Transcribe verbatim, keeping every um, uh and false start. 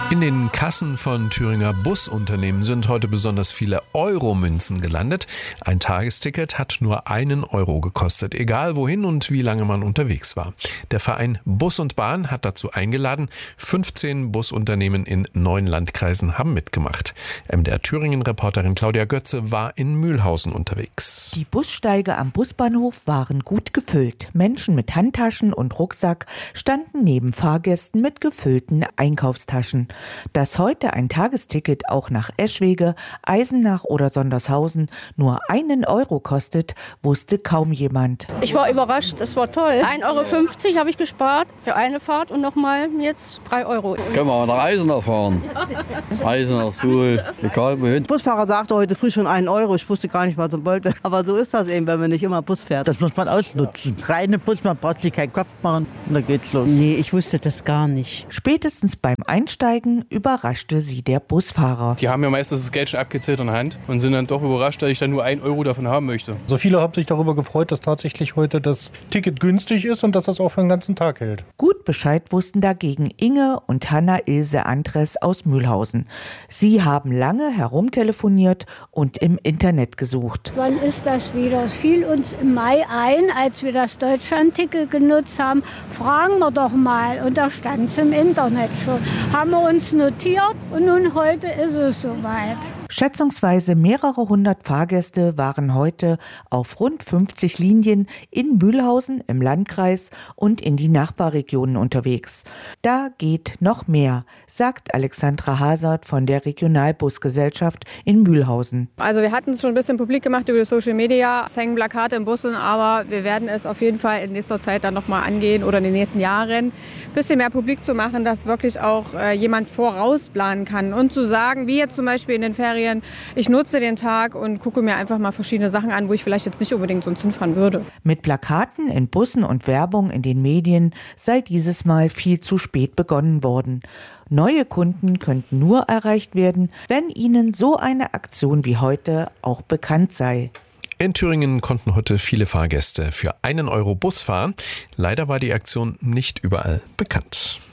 In den Kassen von Thüringer Busunternehmen sind heute besonders viele Euro-Münzen gelandet. Ein Tagesticket hat nur einen Euro gekostet, egal wohin und wie lange man unterwegs war. Der Verein Bus und Bahn hat dazu eingeladen. fünfzehn Busunternehmen in neun Landkreisen haben mitgemacht. M D R Thüringen-Reporterin Claudia Götze war in Mühlhausen unterwegs. Die Bussteige am Busbahnhof waren gut gefüllt. Menschen mit Handtaschen und Rucksack standen neben Fahrgästen mit gefüllten Einkaufstaschen. Dass heute ein Tagesticket auch nach Eschwege, Eisenach oder Sondershausen nur einen Euro kostet, wusste kaum jemand. Ich war überrascht, es war toll. ein Euro fünfzig habe ich gespart für eine Fahrt und nochmal jetzt drei Euro. Können wir nach Eisenach fahren? Eisenach, Suhl, egal wohin. Der Busfahrer sagte heute früh schon einen Euro. Ich wusste gar nicht, was er wollte. Aber so ist das eben, wenn man nicht immer Bus fährt. Das muss man ausnutzen. Reine Bus, man braucht sich keinen Kopf machen und dann geht's los. Nee, ich wusste das gar nicht. Spätestens beim Einsteigen überraschte sie der Busfahrer. Die haben ja meistens das Geld schon abgezählt in der Hand und sind dann doch überrascht, dass ich dann nur einen Euro davon haben möchte. So viele haben sich darüber gefreut, dass tatsächlich heute das Ticket günstig ist und dass das auch für den ganzen Tag hält. Gut Bescheid wussten dagegen Inge und Hanna-Ilse Andres aus Mühlhausen. Sie haben lange herumtelefoniert und im Internet gesucht. Wann ist das wieder? Es fiel uns im Mai ein, als wir das Deutschlandticket genutzt haben. Fragen wir doch mal. Und da stand es im Internet schon. Haben wir uns notiert und nun heute ist es soweit. Schätzungsweise mehrere hundert Fahrgäste waren heute auf rund fünfzig Linien in Mühlhausen im Landkreis und in die Nachbarregionen unterwegs. Da geht noch mehr, sagt Alexandra Hasert von der Regionalbusgesellschaft in Mühlhausen. Also wir hatten es schon ein bisschen publik gemacht über die Social Media. Es hängen Plakate in Bussen, aber wir werden es auf jeden Fall in nächster Zeit dann nochmal angehen oder in den nächsten Jahren. Ein bisschen mehr publik zu machen, dass wirklich auch äh, jemand vorausplanen kann und zu sagen, wie jetzt zum Beispiel in den Ferien, ich nutze den Tag und gucke mir einfach mal verschiedene Sachen an, wo ich vielleicht jetzt nicht unbedingt sonst hinfahren würde. Mit Plakaten in Bussen und Werbung in den Medien sei dieses Mal viel zu spät begonnen worden. Neue Kunden könnten nur erreicht werden, wenn ihnen so eine Aktion wie heute auch bekannt sei. In Thüringen konnten heute viele Fahrgäste für einen Euro Bus fahren. Leider war die Aktion nicht überall bekannt.